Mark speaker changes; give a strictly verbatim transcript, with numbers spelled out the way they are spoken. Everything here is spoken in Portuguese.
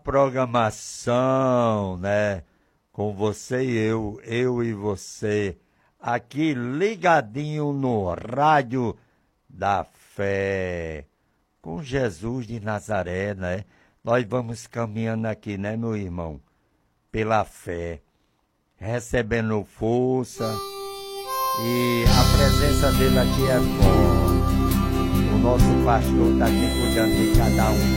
Speaker 1: programação, né? Com você e eu, eu e você, aqui ligadinho no Rádio da Fé, com Jesus de Nazaré, né? Nós vamos caminhando aqui, né, meu irmão? Pela fé, recebendo força, e a presença dele aqui é forte. O nosso pastor está aqui cuidando de cada um